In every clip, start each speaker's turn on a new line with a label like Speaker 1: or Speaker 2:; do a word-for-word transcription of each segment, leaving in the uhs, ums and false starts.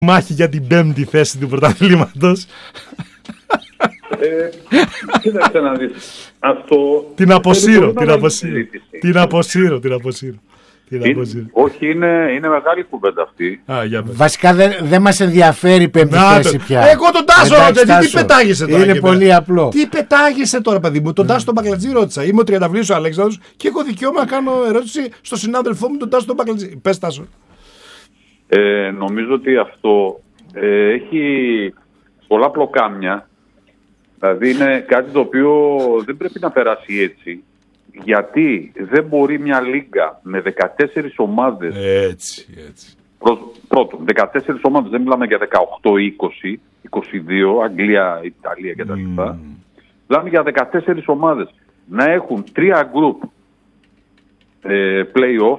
Speaker 1: μάχη για την πέμπτη θέση του πρωταθλήματος.
Speaker 2: Ε, κοίταξε να δεις. Αυτό...
Speaker 1: Την αποσύρω, την αποσύρω. Την αποσύρω, την αποσύρω.
Speaker 2: Είναι, όχι, είναι, είναι μεγάλη κουβέντα αυτή.
Speaker 1: Α, για
Speaker 3: βασικά δεν δε μας ενδιαφέρει η πέμπτη θέση πια.
Speaker 1: Εγώ τον Τάσο ρώτησα, τι πετάγεσαι τώρα.
Speaker 3: Είναι πολύ
Speaker 1: πέρα.
Speaker 3: απλό.
Speaker 1: Τι πετάγεσαι τώρα, παιδί μου. Τον Τάσο τον Μπαγκλατζή ρώτησα. Είμαι ο Τριανταφυλλίδης ο Αλέξανδρος και έχω δικαίωμα να κάνω ερώτηση στο συνάδελφό μου τον Τάσο τον Μπαγκλατζή. Πες, Τάσο.
Speaker 2: Ε, νομίζω ότι αυτό ε, έχει πολλά πλοκάμια. Δηλαδή είναι κάτι το οποίο δεν πρέπει να περάσει έτσι. Γιατί δεν μπορεί μια λίγκα με δεκατέσσερις ομάδες.
Speaker 1: Έτσι, έτσι.
Speaker 2: Πρώτον, δεκατέσσερις ομάδες, δεν μιλάμε για δεκαοκτώ, είκοσι, είκοσι δύο, Αγγλία, Ιταλία κτλ. Mm. Μιλάμε για δεκατέσσερις ομάδες να έχουν τρία group ε, play-off.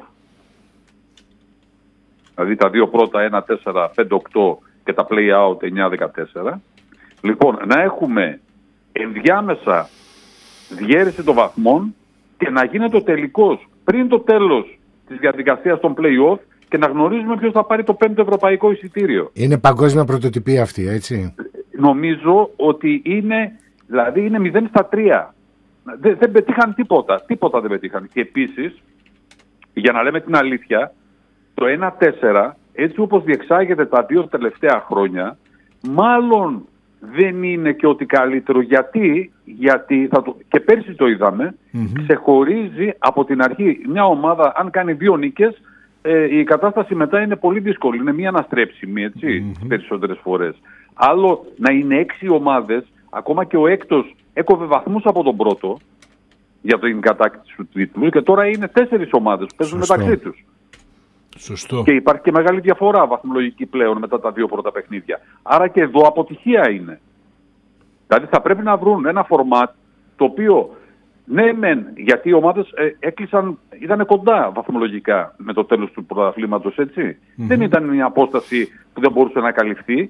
Speaker 2: Δηλαδή τα δύο πρώτα, ένα, τέσσερα, πέντε, οκτώ και τα play-out εννιά, δεκατέσσερα. Λοιπόν, να έχουμε ενδιάμεσα διαίρεση των βαθμών και να γίνεται ο τελικός πριν το τέλος της διαδικασίας των play-off και να γνωρίζουμε ποιος θα πάρει το πέμπτο ευρωπαϊκό εισιτήριο.
Speaker 3: Είναι παγκόσμια πρωτοτυπία αυτή, έτσι.
Speaker 2: Νομίζω ότι είναι, δηλαδή είναι μηδέν στα τρία. Δεν, δεν πετύχαν τίποτα. Τίποτα δεν πετύχαν. Και επίσης, για να λέμε την αλήθεια, το ένα τέσσερα, έτσι όπως διεξάγεται τα δύο τελευταία χρόνια, μάλλον δεν είναι και ότι καλύτερο. Γιατί, γιατί θα το, και πέρσι το είδαμε, mm-hmm. ξεχωρίζει από την αρχή μια ομάδα, αν κάνει δύο νίκες, ε, η κατάσταση μετά είναι πολύ δύσκολη. Είναι μια αναστρέψιμη, έτσι, mm-hmm. περισσότερες φορές. Άλλο να είναι έξι ομάδες, ακόμα και ο έκτος έκοβε βαθμούς από τον πρώτο για την κατάκτηση του τίτλου και τώρα είναι τέσσερις ομάδες που παίζουν
Speaker 1: Σωστό.
Speaker 2: μεταξύ τους.
Speaker 1: Σωστό.
Speaker 2: Και υπάρχει και μεγάλη διαφορά βαθμολογική πλέον μετά τα δύο πρώτα παιχνίδια. Άρα και εδώ αποτυχία είναι. Δηλαδή θα πρέπει να βρουν ένα φορμάτ το οποίο, ναι μεν, γιατί οι ομάδες ε, έκλεισαν, ήταν κοντά βαθμολογικά με το τέλος του πρωταθλήματος, έτσι. Mm-hmm. Δεν ήταν μια απόσταση που δεν μπορούσε να καλυφθεί.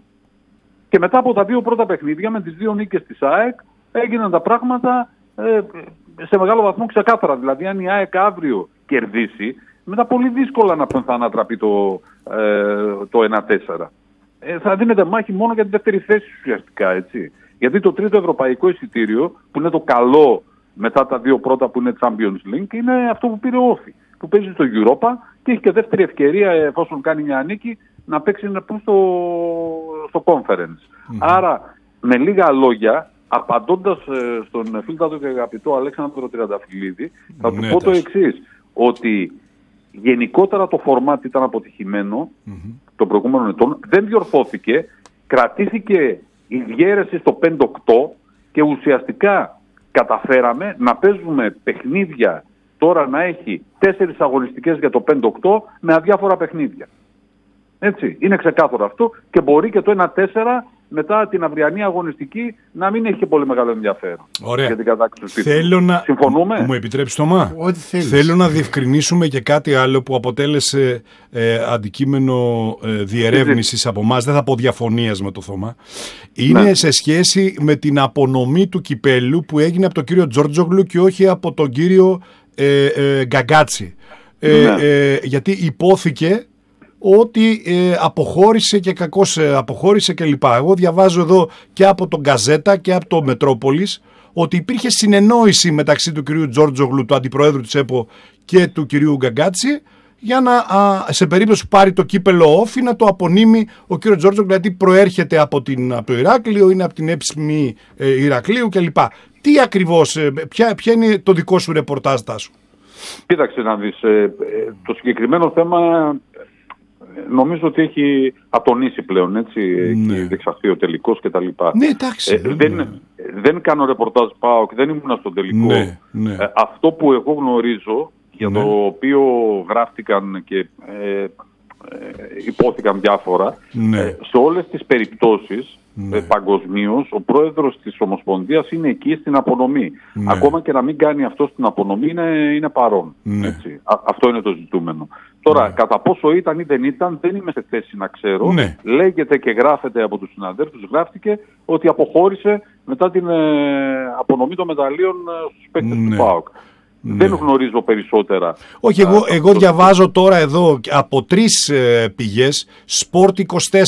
Speaker 2: Και μετά από τα δύο πρώτα παιχνίδια με τις δύο νίκες της ΑΕΚ έγιναν τα πράγματα ε, σε μεγάλο βαθμό ξεκάθαρα. Δηλαδή αν η ΑΕΚ αύριο κερδίσει, μετά πολύ δύσκολα να θα ανατραπεί το, ε, το ένα τέσσερα. Ε, θα δίνεται μάχη μόνο για τη δεύτερη θέση ουσιαστικά, έτσι. Γιατί το τρίτο ευρωπαϊκό εισιτήριο, που είναι το καλό μετά τα δύο πρώτα που είναι Champions League, είναι αυτό που πήρε ο Όφη, που παίζει στο Europa και έχει και δεύτερη ευκαιρία, εφόσον κάνει μια νίκη, να παίξει στο, στο Conference. Mm-hmm. Άρα, με λίγα λόγια, απαντώντας ε, στον φίλτατο και αγαπητό Αλέξανδρο Τριανταφυλλίδη, θα του ναι, πω το εξής, ότι γενικότερα το φορμάτι ήταν αποτυχημένο mm-hmm. των προηγούμενων ετών, δεν διορθώθηκε, κρατήθηκε η διαίρεση στο πέντε οκτώ και ουσιαστικά καταφέραμε να παίζουμε παιχνίδια, τώρα να έχει τέσσερις αγωνιστικές για το πέντε οκτώ με αδιάφορα παιχνίδια. Έτσι, είναι ξεκάθαρο αυτό και μπορεί και το ένα τέσσερα μετά την αυριανή αγωνιστική να μην έχει και πολύ μεγάλο ενδιαφέρον.
Speaker 1: Ωραία.
Speaker 2: Για την κατάκτηση του τίτλου.
Speaker 1: Να...
Speaker 2: Συμφωνούμε.
Speaker 1: Μου επιτρέψεις το μα.
Speaker 3: Ό,τι θέλεις.
Speaker 1: Θέλω να διευκρινίσουμε και κάτι άλλο που αποτέλεσε ε, αντικείμενο ε, διερεύνησης από εμάς. Δεν θα πω διαφωνίας με το Θωμά. Είναι ναι. σε σχέση με την απονομή του κυπέλου που έγινε από τον κύριο Τζόρτζογλου και όχι από τον κύριο ε, ε, Γκαγκάτσι. Ε, ναι. ε, γιατί υπόθηκε ότι ε, αποχώρησε και κακώς ε, αποχώρησε κλπ. Εγώ διαβάζω εδώ και από τον Γκαζέτα και από το Μετρόπολης ότι υπήρχε συνεννόηση μεταξύ του κυρίου Τζόρτζογλου, του αντιπροέδρου της ΕΠΟ, και του κυρίου Γκαγκάτσι για να, α, σε περίπτωση που πάρει το κύπελο Όφη, να το απονείμει ο κύριος Τζόρτζογλου, γιατί προέρχεται από, την, από το Ηράκλειο, είναι από την έψημη ε, Ηρακλείου κλπ. Τι ακριβώς, ε, ποια, ποια είναι το δικό σου ρεπορτάζ, Τάσου?
Speaker 2: Κοίταξε να δεις, ε, ε, το συγκεκριμένο θέμα νομίζω ότι έχει ατονίσει πλέον, έτσι, ναι. έχει διεξαχθεί ο τελικός κτλ.
Speaker 1: Ναι, εντάξει.
Speaker 2: Ε, δεν, ναι. δεν κάνω ρεπορτάζ πάω και δεν ήμουν στον τελικό.
Speaker 1: Ναι, ναι.
Speaker 2: Ε, αυτό που εγώ γνωρίζω, για ναι. το οποίο γράφτηκαν και ε, ε, υπόθηκαν διάφορα, ναι. ε, σε όλες τις περιπτώσεις ναι. ε, παγκοσμίως, ο πρόεδρος της Ομοσπονδίας είναι εκεί στην απονομή. Ναι. Ακόμα και να μην κάνει αυτό στην απονομή είναι, είναι παρόν. Ναι. Έτσι. Α, αυτό είναι το ζητούμενο. Τώρα, ναι. κατά πόσο ήταν ή δεν ήταν, δεν είμαι σε θέση να ξέρω. Ναι. Λέγεται και γράφεται από τους συναδέλφους, γράφτηκε ότι αποχώρησε μετά την ε, απονομή των μεταλλίων ε, στους παίκτες ναι. του ΠΑΟΚ. Ναι. Δεν γνωρίζω περισσότερα.
Speaker 1: Όχι, εγώ, εγώ διαβάζω τώρα εδώ από τρεις ε, πηγές, Sport είκοσι